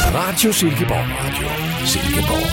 Radio Silkeborg. Radio Silkeborg.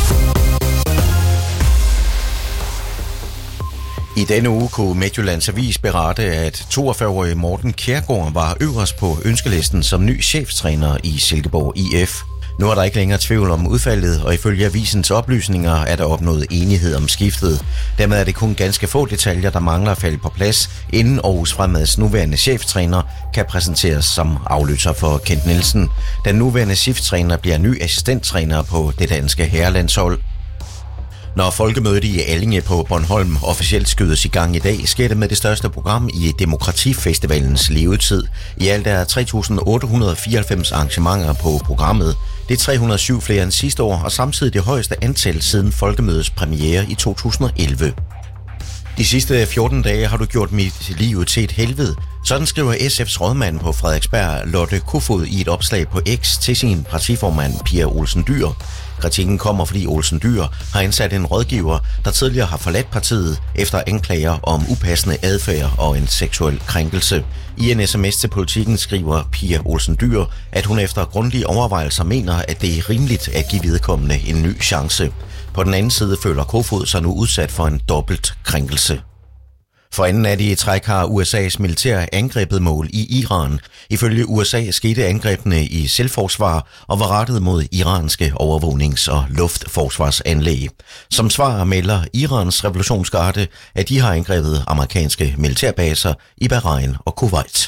I denne uge kunne Midtjyllands Avis berette, at 42-årige Morten Kjærgaard var øverst på ønskelisten som ny cheftræner i Silkeborg IF. Nu er der ikke længere tvivl om udfaldet, og ifølge avisens oplysninger er der opnået enighed om skiftet. Dermed er det kun ganske få detaljer, der mangler at falde på plads, inden Aarhus Fremads nuværende cheftræner kan præsenteres som afløser for Kent Nielsen. Den nuværende cheftræner bliver ny assistenttræner på det danske herrelandshold. Når folkemødet i Allinge på Bornholm officielt skydes i gang i dag, sker det med det største program i Demokratifestivalens levetid. I alt er 3.894 arrangementer på programmet. Det er 307 flere end sidste år, og samtidig det højeste antal siden folkemødets premiere i 2011. De sidste 14 dage har du gjort mit liv til et helvede. Sådan skriver SF's rådmand på Frederiksberg, Lotte Kofod, i et opslag på X til sin partiformand Pia Olsen Dyhr. Kritikken kommer, fordi Olsen Dyhr har ansat en rådgiver, der tidligere har forladt partiet efter anklager om upassende adfærd og en seksuel krænkelse. I en sms til Politikken skriver Pia Olsen Dyhr, at hun efter grundige overvejelser mener, at det er rimeligt at give vedkommende en ny chance. På den anden side føler Kofod sig nu udsat for en dobbelt krænkelse. For anden nat i træk har USA's militær angrebet mål i Iran. Ifølge USA skete angrebene i selvforsvar og var rettet mod iranske overvågnings- og luftforsvarsanlæg. Som svar melder Irans revolutionsgarde, at de har angrebet amerikanske militærbaser i Bahrain og Kuwait.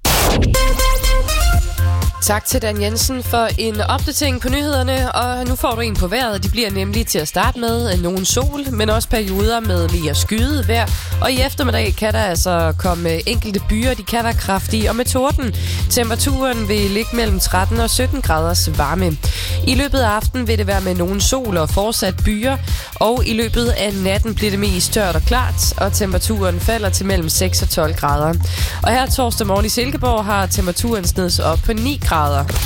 Tak til Dan Jensen for en opdatering på nyhederne, og nu får du en på vejret. De bliver nemlig til at starte med nogen sol, men også perioder med mere skyet vejr. Og i eftermiddag kan der altså komme enkelte byer, de kan være kraftige og med torden. Temperaturen vil ligge mellem 13 og 17 graders varme. I løbet af aftenen vil det være med nogen sol og fortsat byer, og i løbet af natten bliver det mest tørt og klart, og temperaturen falder til mellem 6 og 12 grader. Og her torsdag morgen i Silkeborg har temperaturen snedet op på 9 grader.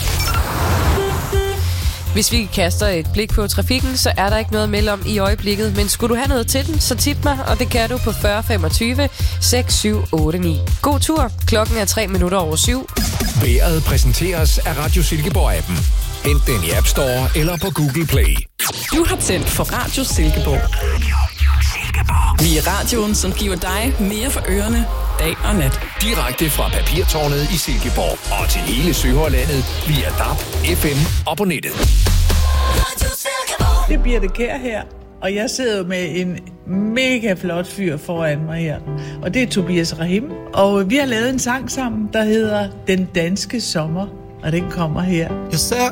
Hvis vi kaster et blik på trafikken, så er der ikke noget at melde om i øjeblikket. Men skulle du have noget til den, så tip mig, og det kan du på 40 25 6789. God tur. Klokken er 3 minutter over 7. Vejret præsenteres af Radio Silkeborg-appen. Hent den i App Store eller på Google Play. Du har tændt for Radio Silkeborg. Vi er radioen, som giver dig mere for ørerne dag og nat. Direkte fra Papirtårnet i Silkeborg og til hele Sønderlandet via DAB, FM og på nettet. Det er Birte Kjær her, og jeg sidder jo med en mega flot fyr foran mig her. Og det er Tobias Rahim, og vi har lavet en sang sammen, der hedder Den Danske Sommer, og den kommer her. Jeg ser